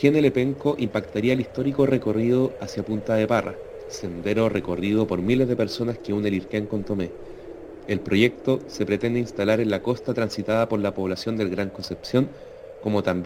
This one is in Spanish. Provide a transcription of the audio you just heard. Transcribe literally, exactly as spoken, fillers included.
Hiene Lepenco impactaría el histórico recorrido hacia Punta de Parra, sendero recorrido por miles de personas que une Lirquén con Tomé. El proyecto se pretende instalar en la costa transitada por la población del Gran Concepción, como también